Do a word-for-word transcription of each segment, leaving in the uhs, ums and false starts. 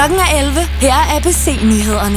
Klokken er elleve. Her er A B C-nyhederne.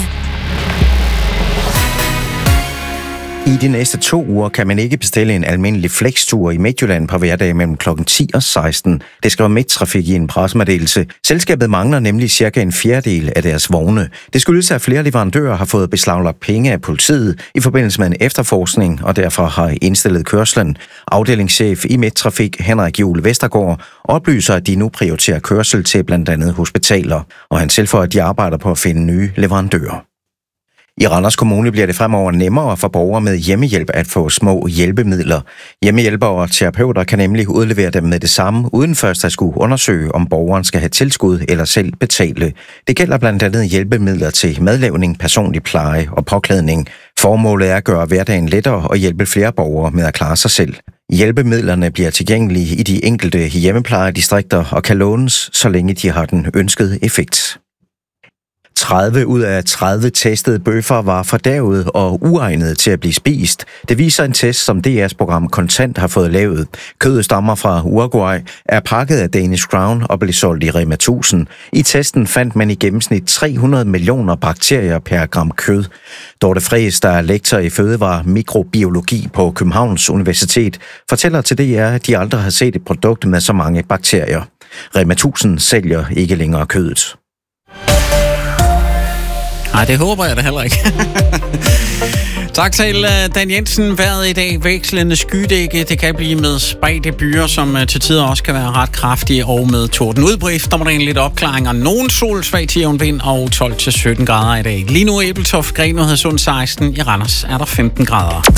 I de næste to uger kan man ikke bestille en almindelig flextur i Midtjylland på hverdag mellem klokken ti og seksten. Det skriver Midttrafik i en pressemeddelelse. Selskabet mangler nemlig cirka en fjerdedel af deres vogne. Det skyldes, at flere leverandører har fået beslaglagt penge af politiet i forbindelse med en efterforskning, og derfor har indstillet kørslen. Afdelingschef i Midttrafik, Henrik Juhl Vestergaard, oplyser, at de nu prioriterer kørsel til blandt andet hospitaler, og han tilføjer, at de arbejder på at finde nye leverandører. I Randers Kommune bliver det fremover nemmere for borgere med hjemmehjælp at få små hjælpemidler. Hjemmehjælpere og terapeuter kan nemlig udlevere dem med det samme, uden først at skulle undersøge, om borgeren skal have tilskud eller selv betale. Det gælder blandt andet hjælpemidler til madlavning, personlig pleje og påklædning. Formålet er at gøre hverdagen lettere og hjælpe flere borgere med at klare sig selv. Hjælpemidlerne bliver tilgængelige i de enkelte hjemmeplejedistrikter og kan lånes, så længe de har den ønskede effekt. tredive ud af tredive testede bøffer var fordærvede og uegnede til at blive spist. Det viser en test, som D R's program Kontant har fået lavet. Kødet stammer fra Uruguay, er pakket af Danish Crown og blev solgt i Rema tusind. I testen fandt man i gennemsnit tre hundrede millioner bakterier per gram kød. Dorte Friis, der er lektor i fødevare mikrobiologi på Københavns Universitet, fortæller til D R, at de aldrig har set et produkt med så mange bakterier. Rema tusind sælger ikke længere kødet. Nej, det håber jeg da heller ikke. Tak til Dan Jensen. Vejret i dag vekslende skydække. Det kan blive med spredte byer, som til tider også kan være ret kraftige, og med torden udbrift. Der må der en lidt opklaring og nogen sol, svag til jævn vind og tolv til sytten grader i dag. Lige nu er Ebeltoft, Grenaa, Hadsund seksten. I Randers er der femten grader.